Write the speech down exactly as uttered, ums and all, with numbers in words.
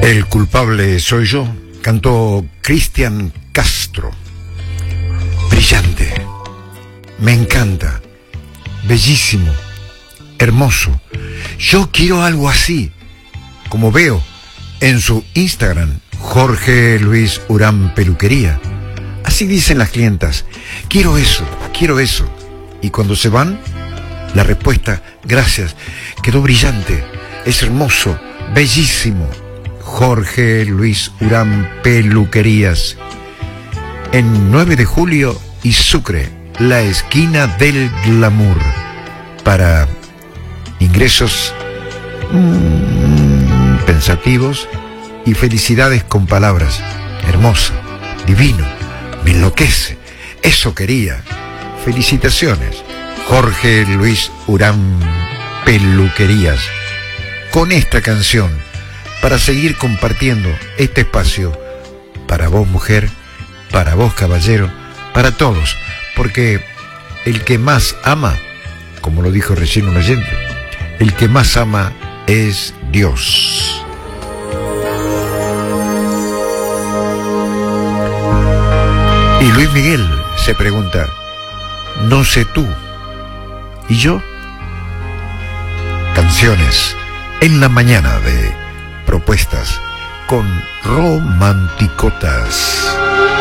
El culpable soy yo, cantó Cristian Castro. Brillante, me encanta, bellísimo, hermoso. Yo quiero algo así, como veo en su Instagram, Jorge Luis Urán Peluquería. Así dicen las clientas, quiero eso, quiero eso. Y cuando se van, la respuesta, gracias, quedó brillante, es hermoso, bellísimo. Jorge Luis Urán Peluquerías, en nueve de julio y Sucre, la esquina del glamour. Para ingresos mmm, pensativos y felicidades con palabras. Hermoso, divino, me enloquece, eso quería. Felicitaciones, Jorge Luis Urán Peluquerías, con esta canción, para seguir compartiendo este espacio para vos, mujer, para vos, caballero, para todos, porque el que más ama, como lo dijo recién un oyente, el que más ama es Dios. Y Luis Miguel se pregunta, no sé tú, ¿y yo? Canciones en la mañana de Propuestas con Romanticotas.